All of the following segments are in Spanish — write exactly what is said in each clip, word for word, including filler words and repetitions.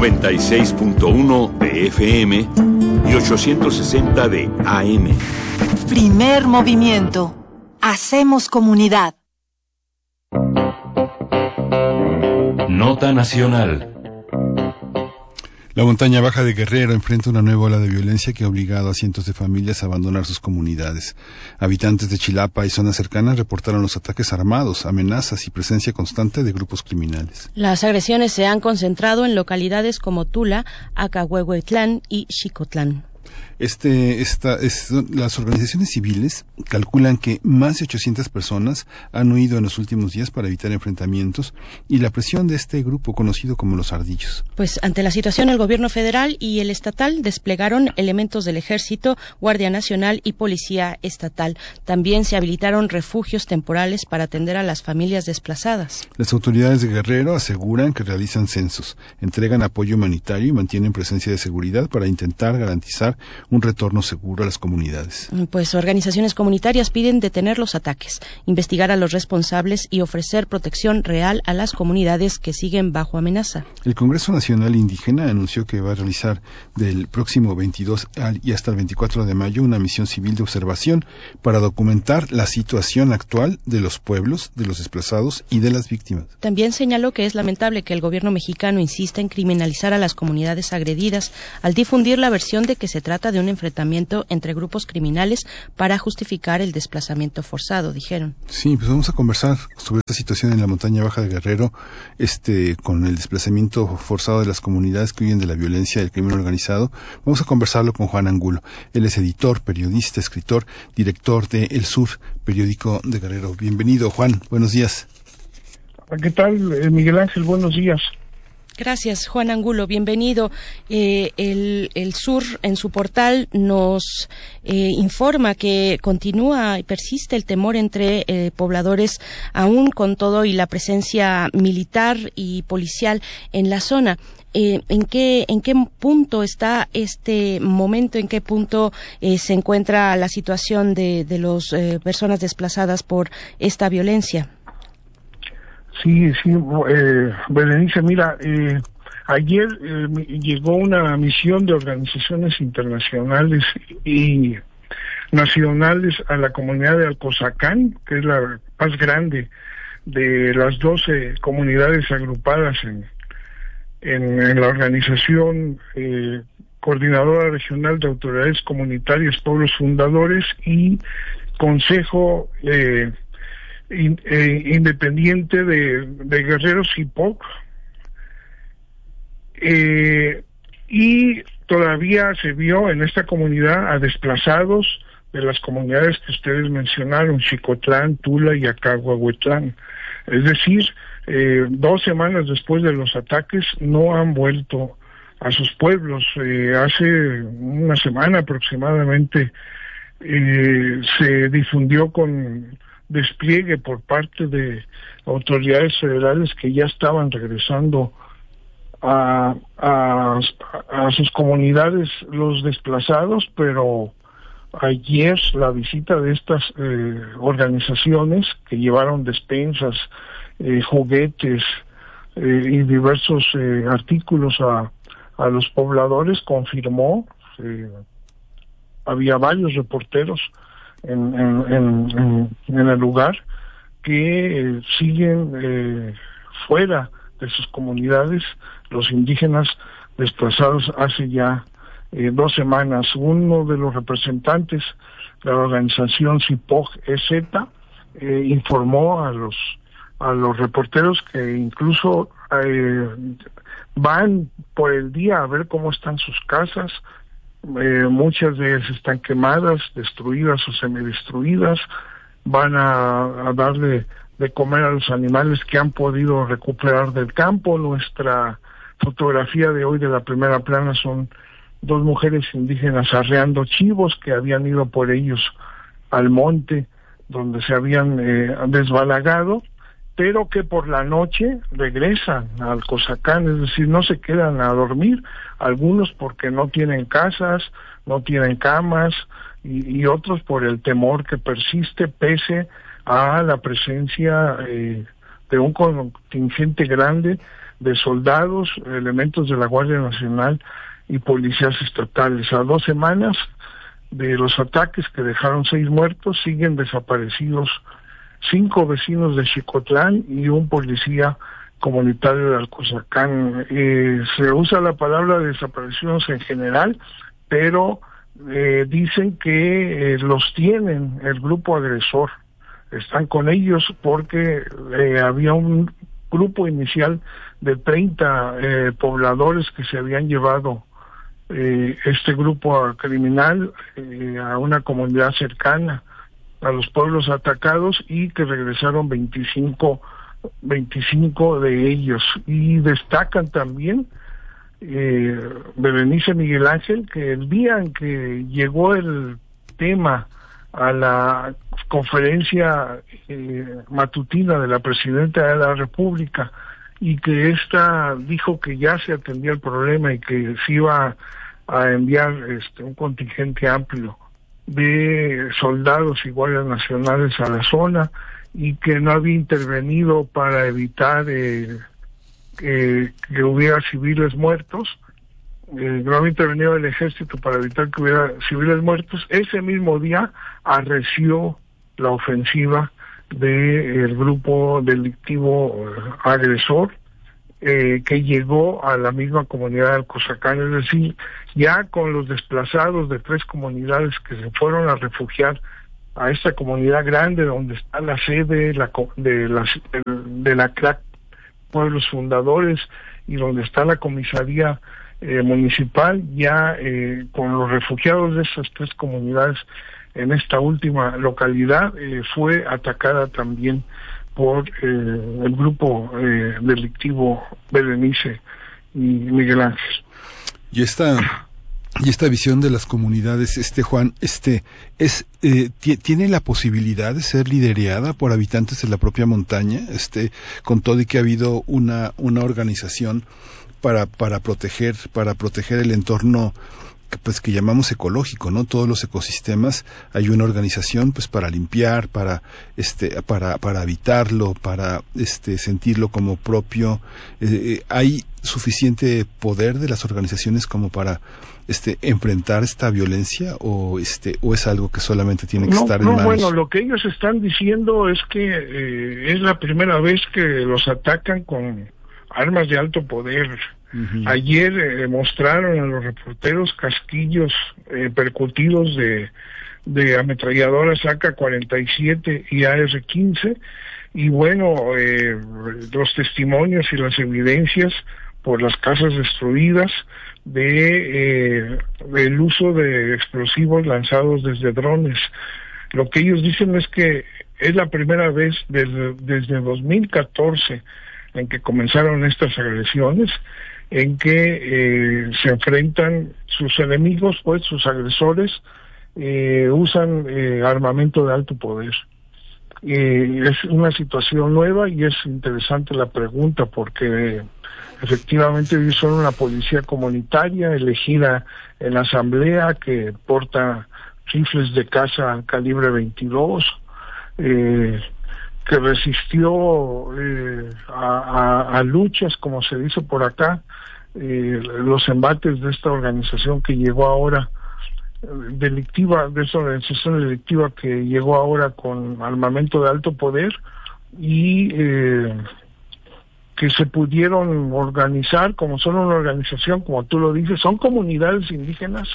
noventa y seis punto uno de F M y ochocientos sesenta de A M. Primer movimiento. Hacemos comunidad. Nota nacional. La montaña baja de Guerrero enfrenta una nueva ola de violencia que ha obligado a cientos de familias a abandonar sus comunidades. Habitantes de Chilapa y zonas cercanas reportaron los ataques armados, amenazas y presencia constante de grupos criminales. Las agresiones se han concentrado en localidades como Tula, Acahuehuetlán y Xicotlán. Este, esta, es, las organizaciones civiles calculan que más de ochocientas personas han huido en los últimos días para evitar enfrentamientos y la presión de este grupo conocido como los Ardillos. Pues ante la situación, el gobierno federal y el estatal desplegaron elementos del Ejército, Guardia Nacional y Policía Estatal. También se habilitaron refugios temporales para atender a las familias desplazadas. Las autoridades de Guerrero aseguran que realizan censos, entregan apoyo humanitario y mantienen presencia de seguridad para intentar garantizar un retorno seguro a las comunidades. Pues organizaciones comunitarias piden detener los ataques, investigar a los responsables y ofrecer protección real a las comunidades que siguen bajo amenaza. El Congreso Nacional Indígena anunció que va a realizar del próximo veintidós y hasta el veinticuatro de mayo una misión civil de observación para documentar la situación actual de los pueblos, de los desplazados y de las víctimas. También señaló que es lamentable que el gobierno mexicano insista en criminalizar a las comunidades agredidas al difundir la versión de que se trata de un enfrentamiento entre grupos criminales para justificar el desplazamiento forzado, dijeron. Sí, pues vamos a conversar sobre esta situación en la montaña baja de Guerrero, este, con el desplazamiento forzado de las comunidades que huyen de la violencia y del crimen organizado. Vamos a conversarlo con Juan Angulo. Él es editor, periodista, escritor, director de El Sur, periódico de Guerrero. Bienvenido, Juan. Buenos días. ¿Qué tal, Miguel Ángel? Buenos días. Gracias, Juan Angulo, bienvenido. Eh, el, el Sur, en su portal, nos eh, informa que continúa y persiste el temor entre eh, pobladores, aún con todo y la presencia militar y policial en la zona. Eh, ¿en qué, en qué punto está este momento? ¿En qué punto eh, se encuentra la situación de, de las eh, personas desplazadas por esta violencia? Sí, sí, eh, Berenice, mira, eh, ayer eh, llegó una misión de organizaciones internacionales y nacionales a la comunidad de Alcozacán, que es la más grande de las doce comunidades agrupadas en, en, en la organización eh, Coordinadora Regional de Autoridades Comunitarias Pueblos Fundadores y Consejo eh, In, eh, independiente de, de Guerrero Cipoc, eh, y todavía se vio en esta comunidad a desplazados de las comunidades que ustedes mencionaron, Xicotlán, Tula y Acahuehuetlán. Es decir, eh, dos semanas después de los ataques no han vuelto a sus pueblos. Eh, hace una semana aproximadamente eh, se difundió con despliegue por parte de autoridades federales que ya estaban regresando a, a, a sus comunidades los desplazados, pero ayer la visita de estas eh, organizaciones que llevaron despensas, eh, juguetes eh, y diversos eh, artículos a, a los pobladores confirmó, eh, había varios reporteros En, en, en, en el lugar que eh, siguen eh, fuera de sus comunidades los indígenas desplazados hace ya eh, dos semanas. Uno de los representantes de la organización Cipoc-E Z eh, informó a los a los reporteros que incluso eh, van por el día a ver cómo están sus casas. Eh, muchas de ellas están quemadas, destruidas o semidestruidas. Van a, a darle de comer a los animales que han podido recuperar del campo. Nuestra fotografía de hoy de la primera plana son dos mujeres indígenas arreando chivos que habían ido por ellos al monte donde se habían eh, desbalagado, pero que por la noche regresan al Cozacán, es decir, no se quedan a dormir, algunos porque no tienen casas, no tienen camas, y, y otros por el temor que persiste pese a la presencia eh, de un contingente grande de soldados, elementos de la Guardia Nacional y policías estatales. A dos semanas de los ataques que dejaron seis muertos, siguen desaparecidos cinco vecinos de Xicotlán y un policía comunitario de Alcozacán. Eh, se usa la palabra desaparecidos en general, pero eh, dicen que eh, los tienen el grupo agresor, están con ellos porque eh, había un grupo inicial de treinta eh, pobladores que se habían llevado eh, este grupo criminal eh, a una comunidad cercana a los pueblos atacados, y que regresaron veinticinco, veinticinco de ellos. Y destacan también eh, Berenice Miguel Ángel, que el día en que llegó el tema a la conferencia eh, matutina de la Presidenta de la República, y que ésta dijo que ya se atendía el problema y que se iba a enviar este, un contingente amplio de soldados y guardias nacionales a la zona, y que no había intervenido para evitar eh, que, que hubiera civiles muertos, eh, no había intervenido el ejército para evitar que hubiera civiles muertos. Ese mismo día arreció la ofensiva del grupo delictivo eh, agresor, Eh, que llegó a la misma comunidad de Alcozacán, es decir, ya con los desplazados de tres comunidades que se fueron a refugiar a esta comunidad grande donde está la sede la, de la de la C R A C Pueblos Fundadores y donde está la comisaría eh, municipal, ya eh, con los refugiados de esas tres comunidades en esta última localidad eh, fue atacada también por eh, el grupo eh, delictivo Berenice y Miguel Ángel. Y esta y esta visión de las comunidades, este Juan, este es eh, tiene la posibilidad de ser liderada por habitantes de la propia montaña, este con todo y que ha habido una una organización para para proteger para proteger el entorno pues que llamamos ecológico, ¿no? Todos los ecosistemas, hay una organización pues para limpiar, para este para para habitarlo, para este sentirlo como propio. Eh, hay suficiente poder de las organizaciones como para este enfrentar esta violencia, o este o es algo que solamente tiene que no, estar en no, manos. Bueno, lo que ellos están diciendo es que eh, es la primera vez que los atacan con armas de alto poder. Uh-huh. Ayer eh, mostraron a los reporteros casquillos eh, percutidos de, de ametralladoras A K cuarenta y siete y A R quince, y bueno, eh, los testimonios y las evidencias por las casas destruidas de eh, el uso de explosivos lanzados desde drones. Lo que ellos dicen es que es la primera vez desde, desde dos mil catorce en que comenzaron estas agresiones, en que eh, se enfrentan sus enemigos, pues sus agresores eh, usan eh, armamento de alto poder. Eh, es una situación nueva y es interesante la pregunta, porque eh, efectivamente ellos son una policía comunitaria elegida en la asamblea que porta rifles de caza calibre veintidós, eh, que resistió eh, a, a, a luchas, como se dice por acá, eh, los embates de esta organización que llegó ahora, eh, delictiva, de esta organización delictiva que llegó ahora con armamento de alto poder, y eh, que se pudieron organizar como son una organización, como tú lo dices, son comunidades indígenas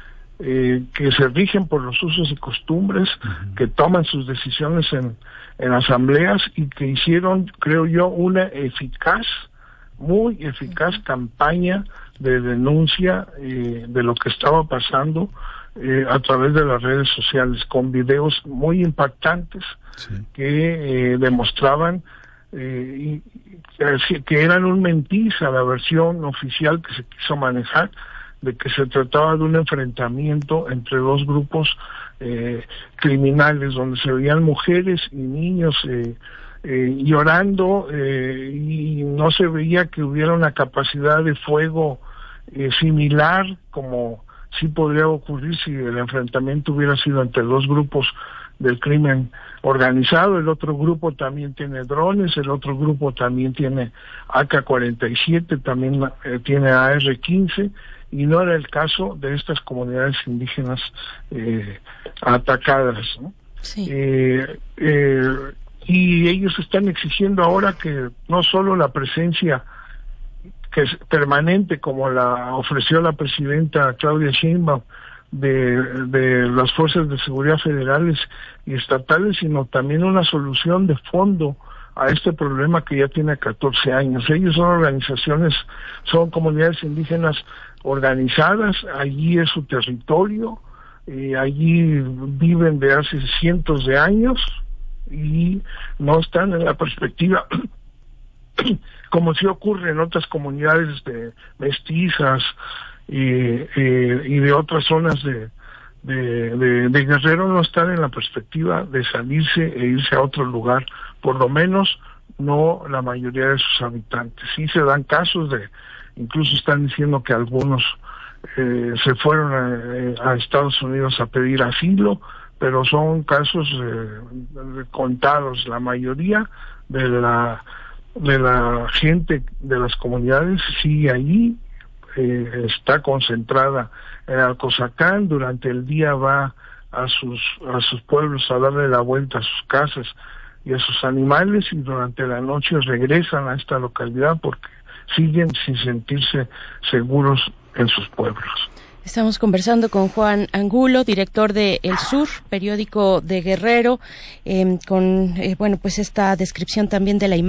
eh, que se rigen por los usos y costumbres, uh-huh. que toman sus decisiones en en asambleas, y que hicieron, creo yo, una eficaz, muy eficaz campaña de denuncia eh, de lo que estaba pasando eh, a través de las redes sociales, con videos muy impactantes, sí. que eh, demostraban eh, y, que eran un mentir a la versión oficial que se quiso manejar, de que se trataba de un enfrentamiento entre dos grupos eh, criminales, donde se veían mujeres y niños eh, eh, llorando eh, y no se veía que hubiera una capacidad de fuego eh, similar como sí podría ocurrir si el enfrentamiento hubiera sido entre dos grupos del crimen organizado. El otro grupo también tiene drones, el otro grupo también tiene A K cuarenta y siete, también eh, tiene A R quince, y no era el caso de estas comunidades indígenas eh, atacadas, ¿no? Sí. Eh, eh, y ellos están exigiendo ahora que no solo la presencia que es permanente, como la ofreció la presidenta Claudia Sheinbaum, de, de las fuerzas de seguridad federales y estatales, sino también una solución de fondo a este problema que ya tiene catorce años. Ellos son organizaciones, son comunidades indígenas organizadas, allí es su territorio, eh, allí viven de hace cientos de años y no están en la perspectiva como sí ocurre en otras comunidades de mestizas y, y, y de otras zonas de, de, de, de Guerrero, no están en la perspectiva de salirse e irse a otro lugar, por lo menos no la mayoría de sus habitantes. Sí se dan casos de, incluso están diciendo que algunos eh, se fueron a, a Estados Unidos a pedir asilo, pero son casos eh, contados. La mayoría de la de la gente de las comunidades sigue allí, eh, está concentrada en Alcozacán, durante el día va a sus a sus pueblos a darle la vuelta a sus casas y a sus animales, y durante la noche regresan a esta localidad porque siguen sin sentirse seguros en sus pueblos. Estamos conversando con Juan Angulo, director de El Sur, periódico de Guerrero, eh, con eh, bueno, pues esta descripción también de la imagen